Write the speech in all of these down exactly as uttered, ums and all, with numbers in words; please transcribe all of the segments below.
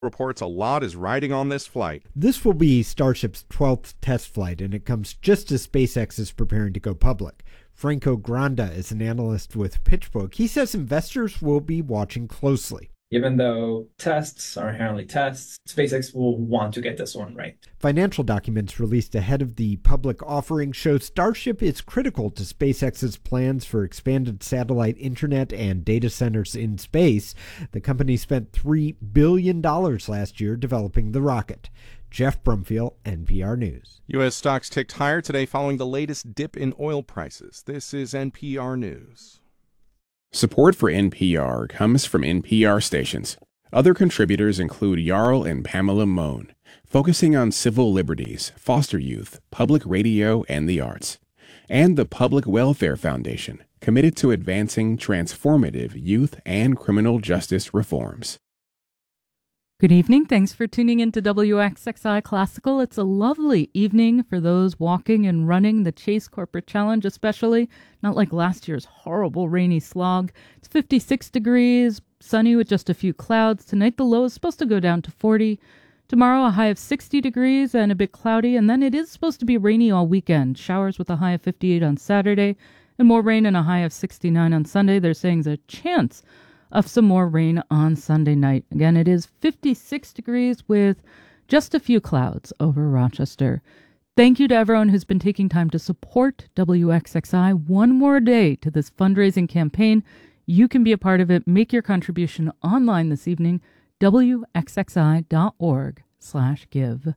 Reports a lot is riding on this flight. This will be Starship's twelfth test flight, and it comes just as SpaceX is preparing to go public. Franco Granda is an analyst with PitchBook. He says investors will be watching closely. Even though tests are inherently tests, SpaceX will want to get this one right. Financial documents released ahead of the public offering show Starship is critical to SpaceX's plans for expanded satellite internet and data centers in space. The company spent three billion dollars last year developing the rocket. Jeff Brumfield, N P R News. U S stocks ticked higher today following the latest dip in oil prices. This is N P R News. Support for N P R comes from N P R stations. Other contributors include Jarl and Pamela Mohn, focusing on civil liberties, foster youth, public radio, and the arts. And the Public Welfare Foundation, committed to advancing transformative youth and criminal justice reforms. Good evening. Thanks for tuning in to W X X I Classical. It's a lovely evening for those walking and running the Chase Corporate Challenge, especially. Not like last year's horrible rainy slog. It's fifty-six degrees, sunny with just a few clouds. Tonight the low is supposed to go down to forty. Tomorrow a high of sixty degrees and a bit cloudy. And then it is supposed to be rainy all weekend. Showers with a high of fifty-eight on Saturday and more rain and a high of sixty-nine on Sunday. They're saying there's a chance of some more rain on Sunday night. Again, it is fifty-six degrees with just a few clouds over Rochester. Thank you to everyone who's been taking time to support W X X I one more day to this fundraising campaign. You can be a part of it. Make your contribution online this evening, W X X I dot org slash give.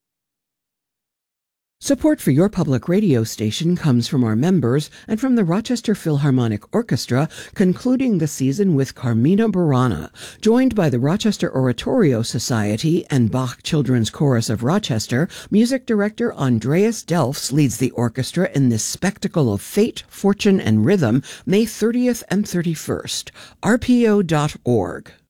Support for your public radio station comes from our members and from the Rochester Philharmonic Orchestra, concluding the season with Carmina Burana. Joined by the Rochester Oratorio Society and Bach Children's Chorus of Rochester, music director Andreas Delfs leads the orchestra in this spectacle of fate, fortune, and rhythm, May thirtieth and thirty-first. R P O dot org.